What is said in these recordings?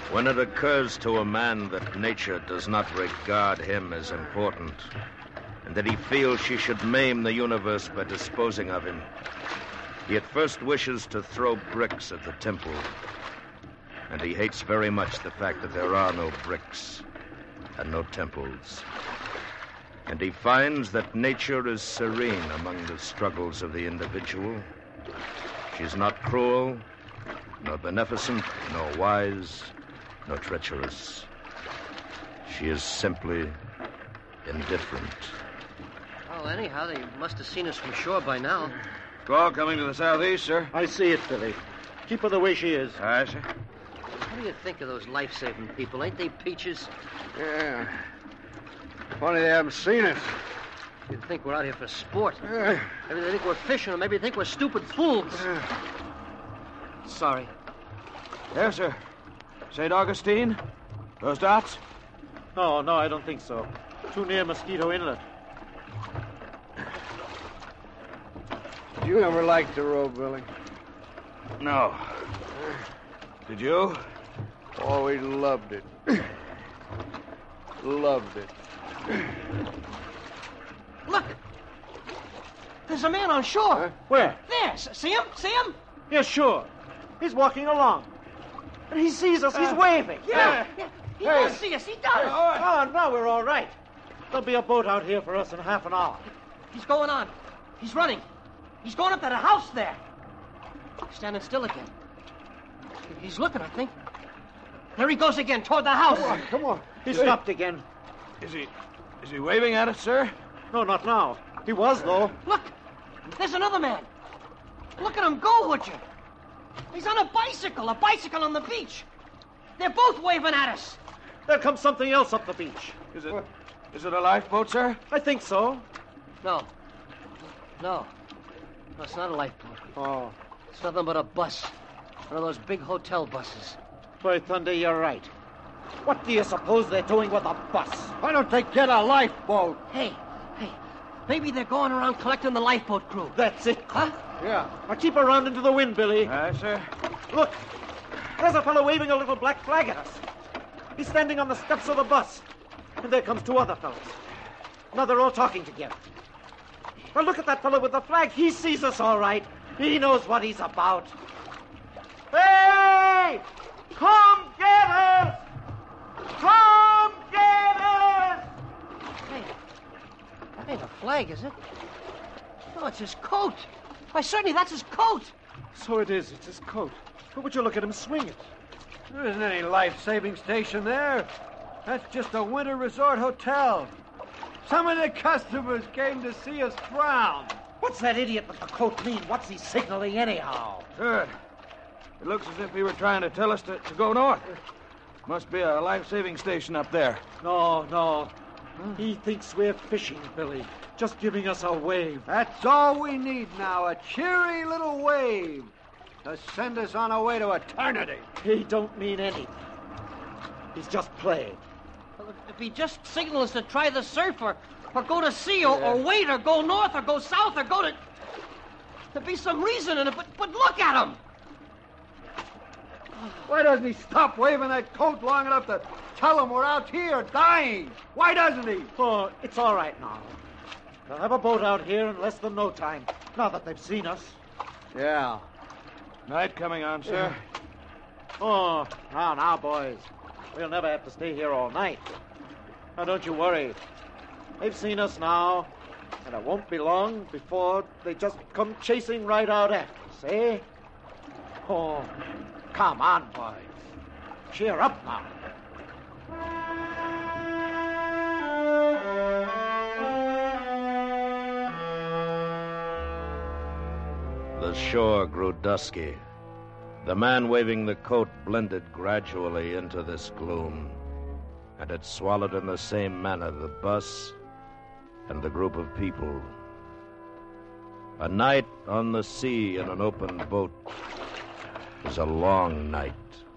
When it occurs to a man that nature does not regard him as important, and that he feels she should maim the universe by disposing of him, he at first wishes to throw bricks at the temple. And he hates very much the fact that there are no bricks and no temples. And he finds that nature is serene among the struggles of the individual. She's not cruel, nor beneficent, nor wise, nor treacherous. She is simply indifferent. Well, anyhow, they must have seen us from shore by now. Squall coming to the southeast, sir. I see it, Billy. Keep her the way she is. Aye, sir. What do you think of those life-saving people? Ain't they peaches? Yeah. Funny they haven't seen us. You'd think we're out here for sport. Maybe they think we're fishing, or maybe they think we're stupid fools. Sorry. Yes, sir. St. Augustine? Those dots? No, I don't think so. Too near Mosquito Inlet. Did you ever like to row, Billy? No. Did you? Oh, we loved it. Loved it. Look! There's a man on shore. Huh? Where? There! See him? See him? Yeah, sure. He's walking along. And he sees us. He's waving. Yeah. He does see us. He does. Oh, now we're all right. There'll be a boat out here for us in half an hour. He's going on. He's running. He's going up to the house there. He's standing still again. He's looking, I think. There he goes again, toward the house. Come on. He stopped again. Is he waving at us, sir? No, not now. He was, though. Look! There's another man. Look at him go, would you? He's on a bicycle on the beach. They're both waving at us. There comes something else up the beach. Is it a lifeboat, sir? I think so. No, it's not a lifeboat. Oh, It's nothing but a bus. One of those big hotel buses. by thunder, you're right. What do you suppose they're doing with a bus? Why don't they get a lifeboat? Hey, maybe they're going around collecting the lifeboat crew. That's it. Huh? Yeah. Now keep her round into the wind, Billy. Aye, sir. Look, there's a fellow waving a little black flag at us. He's standing on the steps of the bus. And there comes two other fellows. Now they're all talking together. Well, look at that fellow with the flag. He sees us all right. He knows what he's about. Hey! Come get us! Come get us! Hey, that ain't a flag, is it? No, it's his coat. Why, certainly that's his coat. So it is. It's his coat. But would you look at him swing it? There isn't any life-saving station there. That's just a winter resort hotel. Some of the customers came to see us drown. What's that idiot with the coat mean? What's he signaling anyhow? Good. It looks as if he were trying to tell us to go north. Must be a life-saving station up there. No. He thinks we're fishing, Billy. Just giving us a wave. That's all we need now, a cheery little wave to send us on our way to eternity. He don't mean anything. He's just playing. Well, if he just signals to try the surf or go to sea or wait or go north or go south or go to... There'd be some reason in it, but look at him. Why doesn't he stop waving that coat long enough to tell him we're out here dying? Why doesn't he? Oh, it's all right now. They'll have a boat out here in less than no time, now that they've seen us. Yeah. Night coming on, sir. Oh, now, boys. We'll never have to stay here all night. Now, don't you worry. They've seen us now, and it won't be long before they just come chasing right out after us, eh? Oh, come on, boys. Cheer up now. The shore grew dusky. The man waving the coat blended gradually into this gloom, and it swallowed in the same manner the bus and the group of people. A night on the sea in an open boat is a long night.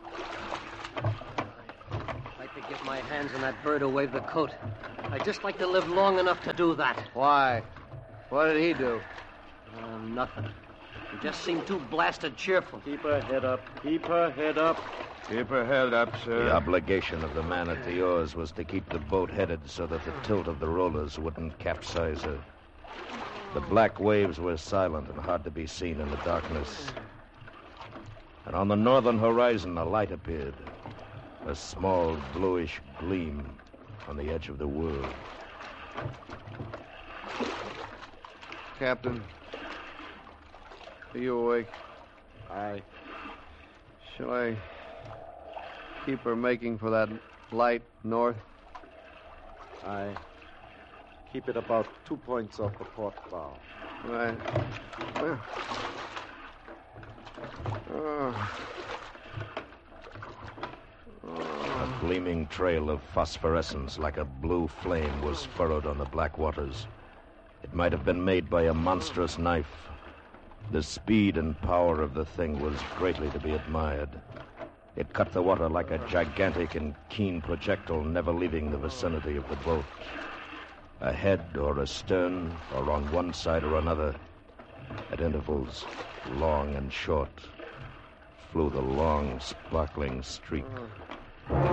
I'd like to get my hands on that bird who waved the coat. I'd just like to live long enough to do that. Why? What did he do? Nothing. He just seemed too blasted cheerful. Keep her head up. Keep her head up. Keep her head up, sir. The obligation of the man at the oars was to keep the boat headed so that the tilt of the rollers wouldn't capsize her. The black waves were silent and hard to be seen in the darkness. And on the northern horizon, a light appeared. A small bluish gleam on the edge of the world. Captain, are you awake? Aye. Shall I keep her making for that light north? Aye. Keep it about 2 points off the port bow. Right. Well. A gleaming trail of phosphorescence like a blue flame was furrowed on the black waters. It might have been made by a monstrous knife. The speed and power of the thing was greatly to be admired. It cut the water like a gigantic and keen projectile, never leaving the vicinity of the boat. Ahead or astern, or on one side or another, at intervals, long and short, flew the long, sparkling streak.